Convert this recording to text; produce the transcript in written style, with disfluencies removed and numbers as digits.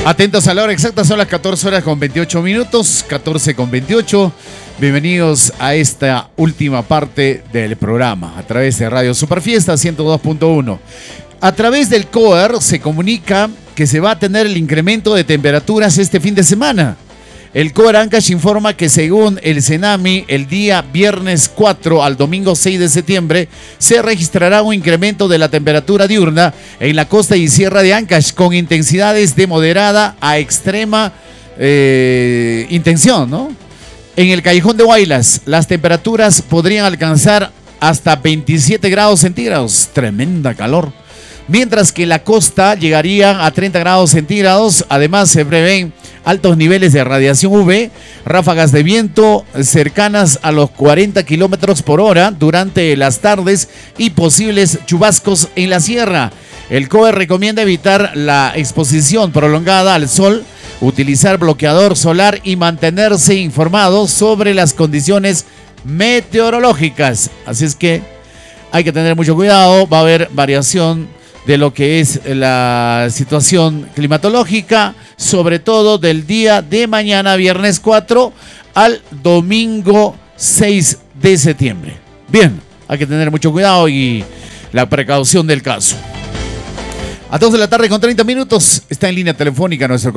Atentos a la hora exacta, son las 14 horas con 28 minutos, 14 con 28. Bienvenidos a esta última parte del programa, a través de Radio Superfiesta 102.1. A través del COER se comunica que se va a tener el incremento de temperaturas este fin de semana. El COER Ancash informa que según el CENAMI, el día viernes 4 al domingo 6 de septiembre se registrará un incremento de la temperatura diurna en la costa y sierra de Ancash con intensidades de moderada a extrema intención, ¿no? En el Callejón de Huaylas, las temperaturas podrían alcanzar hasta 27 grados centígrados, tremenda calor. Mientras que la costa llegaría a 30 grados centígrados. Además se prevén altos niveles de radiación UV, ráfagas de viento cercanas a los 40 kilómetros por hora durante las tardes y posibles chubascos en la sierra. El COER recomienda evitar la exposición prolongada al sol, utilizar bloqueador solar y mantenerse informado sobre las condiciones meteorológicas. Así es que hay que tener mucho cuidado, va a haber variación de lo que es la situación climatológica, sobre todo del día de mañana, viernes 4, al domingo 6 de septiembre. Bien, hay que tener mucho cuidado y la precaución del caso. A 2 de la tarde con 30 minutos, está en línea telefónica nuestro